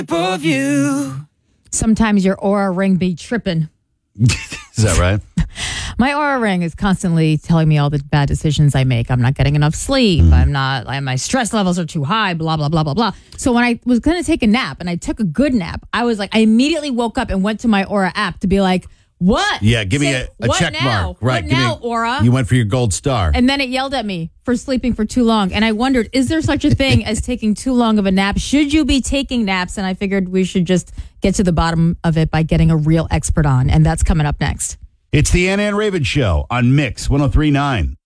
Of you. Sometimes your Aura ring be tripping. Is that right? My Aura ring is constantly telling me all the bad decisions I make. I'm not getting enough sleep. My stress levels are too high, blah, blah, blah, blah, blah. So when I was going to take a nap and I took a good nap, I immediately woke up and went to my Aura app to be like, what? Yeah, give me a what check now? mark. Right. What now, Aura? You went for your gold star. And then it yelled at me for sleeping for too long. And I wondered, is there such a thing as taking too long of a nap? Should you be taking naps? And I figured we should just get to the bottom of it by getting a real expert on. And that's coming up next. It's the Ann Raven Show on Mix 103.9.